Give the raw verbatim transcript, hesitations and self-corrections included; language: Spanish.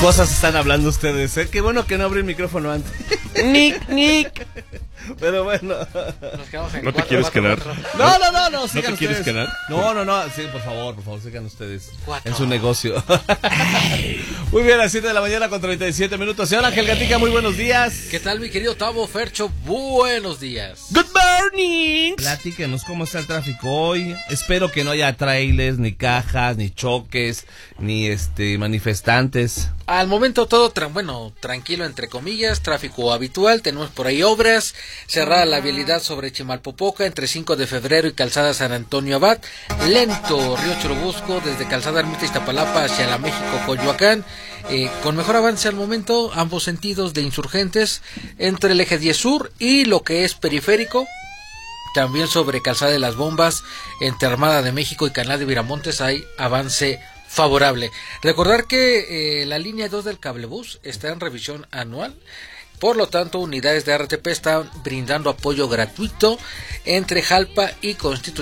cosas están hablando ustedes, ¿eh? Qué bueno que no abrí el micrófono antes. Nick, Nick. Pero bueno. Nos quedamos en ¿No te cuatro, quieres cuatro, quedar? cuatro. No, no, no, no, ¿No sigan te quieres ustedes. quedar? No, no, no, sí, por favor, por favor, sigan ustedes Cuatro. en su negocio. Muy bien, a las siete de la mañana con treinta y siete minutos. Señor Ángel Gatica, muy buenos días. ¿Qué tal, mi querido Tavo Fercho? Buenos días. Good morning. Platíquenos cómo está el tráfico hoy. Espero que no haya trailers, ni cajas, ni choques, ni este manifestantes. Al momento todo, tra- bueno, tranquilo entre comillas, tráfico habitual, tenemos por ahí obras, cerrada la vialidad sobre Chimalpopoca entre cinco de febrero y Calzada San Antonio Abad, lento Río Churubusco desde Calzada Ermita Iztapalapa hacia la México Coyoacán, eh, con mejor avance al momento, ambos sentidos de Insurgentes, entre el eje diez sur y lo que es periférico. También sobre Calzada de las Bombas, entre Armada de México y Canal de Viramontes hay avance favorable. Recordar que eh, la línea dos del cablebús está en revisión anual. Por lo tanto, unidades de R T P están brindando apoyo gratuito entre Jalpa y Constitución.